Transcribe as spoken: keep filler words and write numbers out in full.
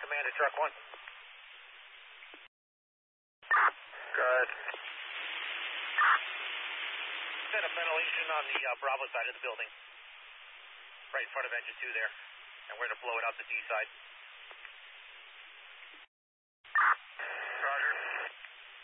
command to truck one. Good. Set up ventilation on the uh, Bravo side of the building. Right in front of engine two there. And we're going to blow it out the D side.